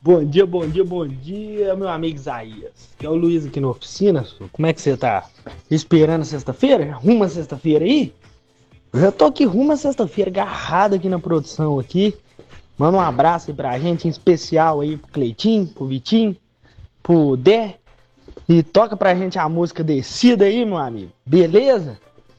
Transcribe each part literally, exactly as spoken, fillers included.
Bom dia, bom dia, bom dia, meu amigo Isaías. É o Luiz aqui na oficina. Senhor. Como é que você tá? Esperando sexta-feira? Rumo a sexta-feira aí? Eu já tô aqui rumo a sexta-feira, agarrado aqui na produção aqui. Manda um abraço aí pra gente, em especial aí pro Cleitinho, pro Vitinho, pro Dé. E toca pra gente a música Descida aí, meu amigo. Beleza?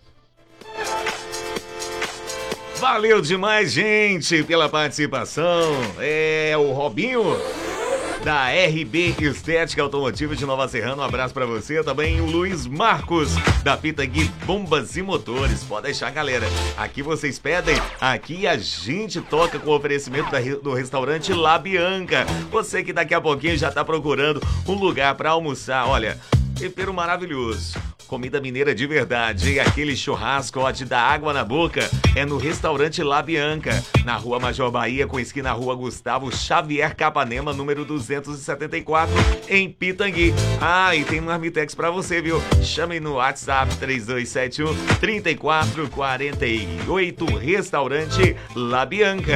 Valeu demais, gente, pela participação. É o Robinho da R B Estética Automotiva de Nova Serrana. Um abraço pra você. Também o Luiz Marcos da Pitangui Bombas e Motores. Pode deixar, galera. Aqui vocês pedem, aqui a gente toca com o oferecimento da, do restaurante La Bianca. Você que daqui a pouquinho já tá procurando um lugar pra almoçar. Olha, tempero maravilhoso. Comida mineira de verdade, e aquele churrasco ó, de dar água na boca, é no restaurante La Bianca, na Rua Major Bahia, com esquina na Rua Gustavo Xavier Capanema, número duzentos e setenta e quatro, em Pitangui. Ah, e tem um Marmitex pra você, viu? Chame no WhatsApp três dois sete um, três quatro quatro oito, restaurante La Bianca.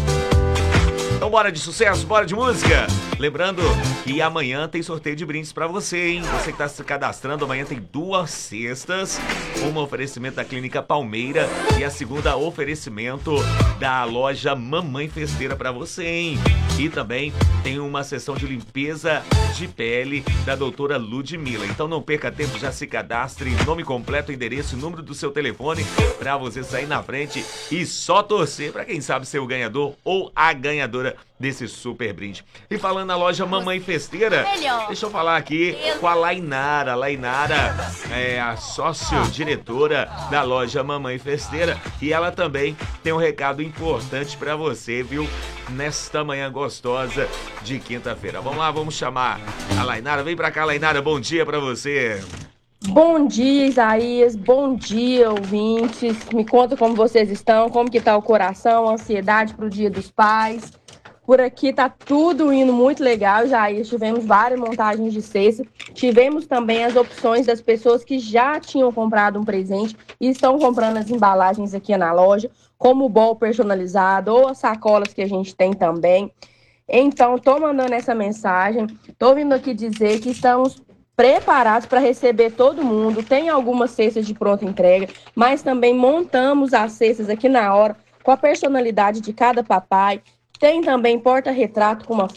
Então bora de sucesso, bora de música. Lembrando que amanhã tem sorteio de brindes pra você, hein? Você que tá se cadastrando, amanhã tem duas cestas. Uma oferecimento da Clínica Palmeira e a segunda oferecimento da loja Mamãe Festeira pra você, hein? E também tem uma sessão de limpeza de pele da doutora Ludmilla. Então não perca tempo, já se cadastre, nome completo, endereço e número do seu telefone pra você sair na frente e só torcer pra quem sabe ser o ganhador ou a ganhadora desse super brinde. E falando na loja Mamãe Festeira, deixa eu falar aqui com a Lainara. Lainara é a sócio-diretora da loja Mamãe Festeira e ela também tem um recado importante pra você, viu? Nesta manhã gostosa de quinta-feira. Vamos lá, vamos chamar a Lainara. Vem pra cá, Lainara, bom dia pra você. Bom dia, Isaías. Bom dia, ouvintes. Me conta como vocês estão, como que tá o coração, a ansiedade pro Dia dos Pais. Por aqui tá tudo indo muito legal, Isaías. Tivemos várias montagens de cesta. Tivemos também as opções das pessoas que já tinham comprado um presente e estão comprando as embalagens aqui na loja, como o bol personalizado ou as sacolas que a gente tem também. Então, tô mandando essa mensagem. Tô vindo aqui dizer que estamos preparados para receber todo mundo. Tem algumas cestas de pronta entrega, mas também montamos as cestas aqui na hora, com a personalidade de cada papai. Tem também porta-retrato com uma